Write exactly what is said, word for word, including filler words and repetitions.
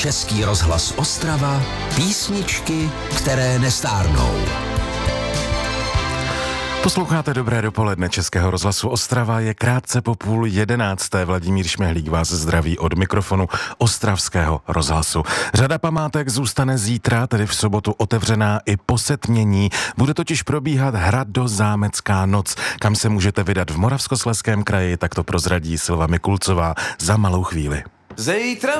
Český rozhlas Ostrava, písničky, které nestárnou. Posloucháte Dobré dopoledne Českého rozhlasu Ostrava, je krátce po půl jedenácté. Vladimír Šmehlík vás zdraví od mikrofonu Ostravského rozhlasu. Řada památek zůstane zítra, tedy v sobotu, otevřená i po setmění. Bude totiž probíhat Hradozámecká noc. Kam se můžete vydat v Moravskoslezském kraji, tak to prozradí Silva Mikulcová za malou chvíli. Zítra